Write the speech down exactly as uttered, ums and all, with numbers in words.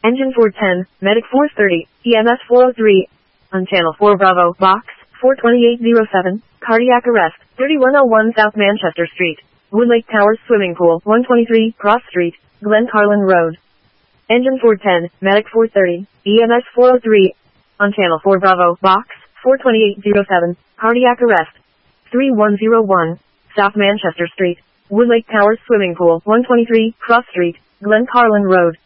Engine four ten, Medic four thirty, E M S four oh three. On Channel four Bravo, Box four twenty-eight oh seven, cardiac arrest, thirty-one oh one South Manchester Street, Woodlake Towers Swimming Pool, one twenty-three, Cross Street, Glen Carlin Road. Engine four ten, Medic four thirty, E M S four oh three. On Channel four Bravo, Box four twenty-eight oh seven, cardiac arrest, thirty-one oh one, South Manchester Street, Woodlake Towers Swimming Pool, one twenty-three, Cross Street, Glen Carlin Road.